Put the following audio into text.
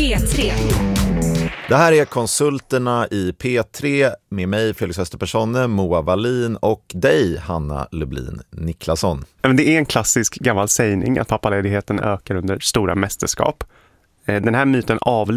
P3. Det här är Konsulterna i P3 med mig, Felix Österpersonne, Moa Wallin och dig, Hanna Lublin Niklasson. Det är en klassisk gammal sägning att pappaledigheten ökar under stora mästerskap. Den här myten